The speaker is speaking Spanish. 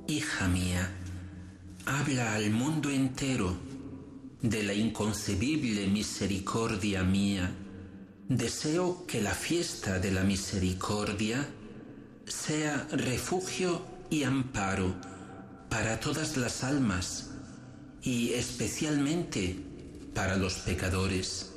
Hija mía, habla al mundo entero de la inconcebible misericordia mía. Deseo que la fiesta de la misericordia sea refugio y amparo para todas las almas y especialmente para los pecadores.